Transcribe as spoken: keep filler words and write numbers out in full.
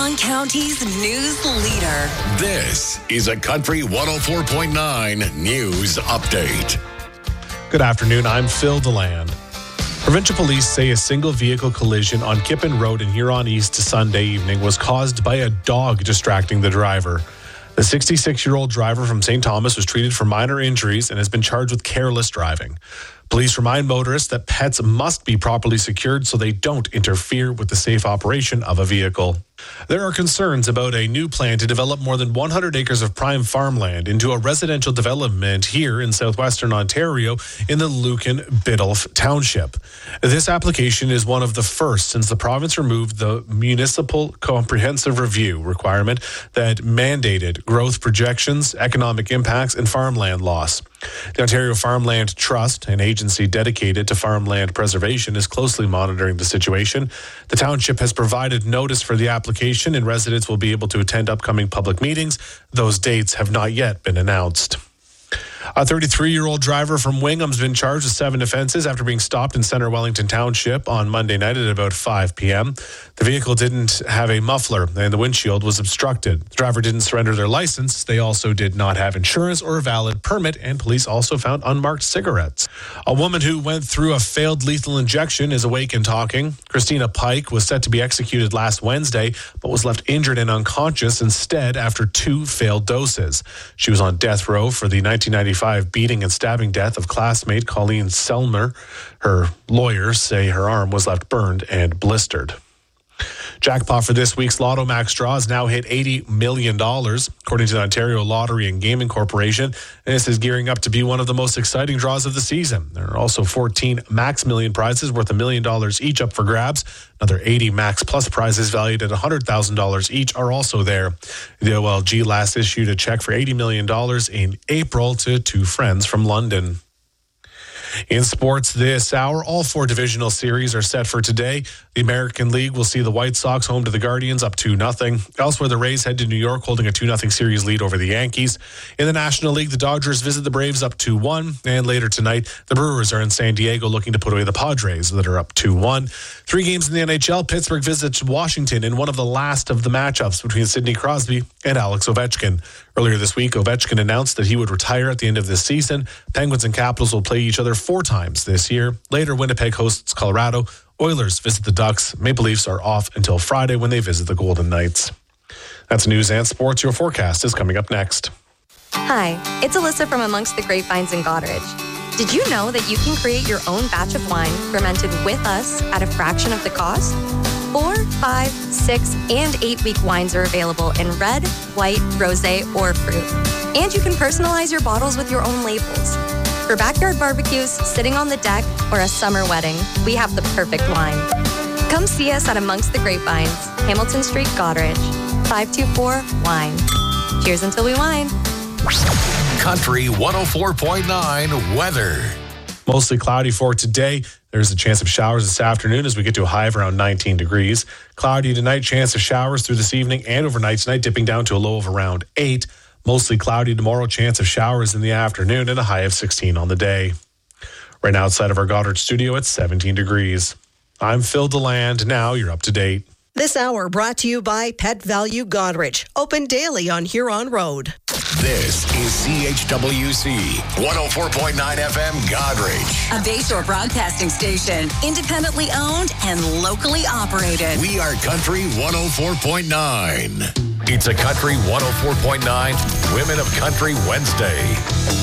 Huron County's news leader. This is a Country one oh four point nine News Update. Good afternoon, I'm Phil DeLand. Provincial police say a single vehicle collision on Kippen Road in Huron East Sunday evening was caused by a dog distracting the driver. The sixty-six-year-old driver from Saint Thomas was treated for minor injuries and has been charged with careless driving. Police remind motorists that pets must be properly secured so they don't interfere with the safe operation of a vehicle. There are concerns about a new plan to develop more than one hundred acres of prime farmland into a residential development here in southwestern Ontario in the Lucan Biddulph Township. This application is one of the first since the province removed the municipal comprehensive review requirement that mandated growth projections, economic impacts, and farmland loss. The Ontario Farmland Trust, an agency dedicated to farmland preservation, is closely monitoring the situation. The township has provided notice for the application, and residents will be able to attend upcoming public meetings. Those dates have not yet been announced. A thirty-three-year-old driver from Wingham's been charged with seven offenses after being stopped in Centre Wellington Township on Monday night at about five p.m. The vehicle didn't have a muffler and the windshield was obstructed. The driver didn't surrender their license. They also did not have insurance or a valid permit, and police also found unmarked cigarettes. A woman who went through a failed lethal injection is awake and talking. Christina Pike was set to be executed last Wednesday, but was left injured and unconscious instead after two failed doses. She was on death row for the nineteen ninety-five beating and stabbing death of classmate Colleen Selmer. Her lawyers say her arm was left burned and blistered. Jackpot for this week's Lotto Max draw has now hit eighty million dollars, according to the Ontario Lottery and Gaming Corporation. And this is gearing up to be one of the most exciting draws of the season. There are also fourteen Max Million prizes worth a million dollars each up for grabs. Another eighty Max Plus prizes valued at one hundred thousand dollars each are also there. The O L G last issued a check for eighty million dollars in April to two friends from London. In sports this hour, all four divisional series are set for today. The American League will see the White Sox home to the Guardians up two nothing. Elsewhere, the Rays head to New York holding a two nothing series lead over the Yankees. In the National League, the Dodgers visit the Braves up two one. And later tonight, the Brewers are in San Diego looking to put away the Padres that are up two one. Three games in the N H L, Pittsburgh visits Washington in one of the last of the matchups between Sidney Crosby and Alex Ovechkin. Earlier this week, Ovechkin announced that he would retire at the end of this season. Penguins and Capitals will play each other four times this year. Later, Winnipeg hosts Colorado. Oilers visit the Ducks. Maple Leafs are off until Friday when they visit the Golden Knights. That's news and sports. Your forecast is coming up next. Hi, it's Alyssa from Amongst the Grapevines in Goderich. Did you know that you can create your own batch of wine fermented with us at a fraction of the cost? Four, five, six, and eight-week wines are available in red, white, rosé, or fruit. And you can personalize your bottles with your own labels. For backyard barbecues, sitting on the deck, or a summer wedding, we have the perfect wine. Come see us at Amongst the Grapevines, Hamilton Street, Goderich. five two four wine. Cheers until we wine. Country one oh four point nine weather. Mostly cloudy for today. There's a chance of showers this afternoon as we get to a high of around nineteen degrees. Cloudy tonight, chance of showers through this evening and overnight tonight, dipping down to a low of around eight. Mostly cloudy tomorrow, chance of showers in the afternoon and a high of sixteen on the day. Right now outside of our Goddard studio, it's seventeen degrees. I'm Phil DeLand. Now you're up to date. This hour brought to you by Pet Value Goderich. Open daily on Huron Road. This is C H W C one oh four point nine F M Goderich. A Bayshore Broadcasting station, independently owned and locally operated. We are Country one oh four point nine. It's a Country one oh four point nine Women of Country Wednesday.